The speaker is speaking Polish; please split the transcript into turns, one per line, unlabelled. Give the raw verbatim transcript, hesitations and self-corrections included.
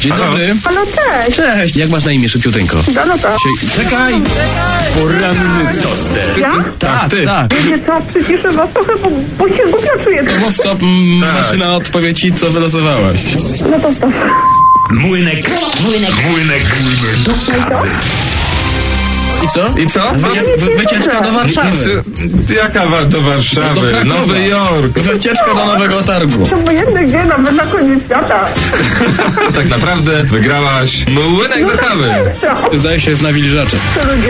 Dzień
Halo?
dobry.
Halo, cześć.
Cześć. Jak masz na imię, szybciuteńko?
Dorota.
Sie- Czekaj! Poranny toster.
Ja?
Tak,
ty.
tak.
Wiecie co, przyciszę was trochę, bo, bo się głupio czuję.
To mów stop, m,
Tak.
maszyna odpowie ci, co wylosowałaś.
No to stop.
Młynek. Młynek. Młynek. Do kawy.
I co?
I co?
Wy, wy, wycieczka do Warszawy.
Jaka wa- do Warszawy?
Do Krakowa.
Nowy Jork.
Wycieczka do Nowego Targu.
To obojętnie gdzie, nawet na koniec świata.
Tak naprawdę wygrałaś młynek do kawy.
Co?
Zdaje się, jest na wilżacze.
To ludzie.